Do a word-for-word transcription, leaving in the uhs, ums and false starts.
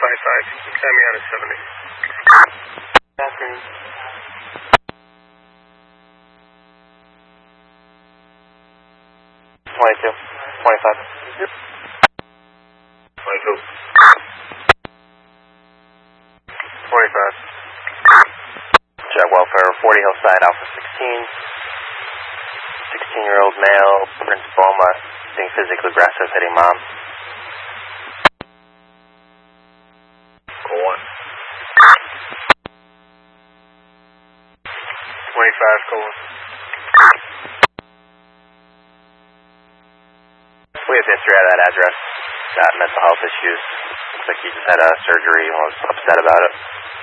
five five, Tamiana seventy. Good afternoon. twenty-two, twenty-five. Yep. twenty-two. twenty-five. Jet welfare, forty Hillside, Alpha sixteen. sixteen-year-old male, Prince Boma, being physically aggressive, hitting mom. Go on. twenty-five, go on. We have history at that address. Got mental health issues. Looks like he just had a surgery and was upset about it.